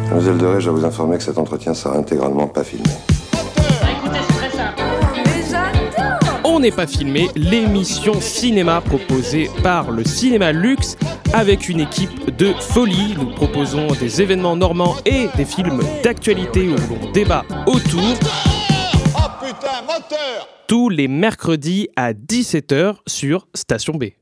Mademoiselle de Ray, je dois vous informer que cet entretien sera intégralement pas filmé. Écoutez, c'est très simple. Mais j'adore. On n'est pas filmé, l'émission cinéma proposée par le Cinéma Luxe avec une équipe de folie. Nous proposons des événements normands et des films d'actualité où l'on débat autour. Oh putain, moteur! Tous les mercredis à 17h sur Station B.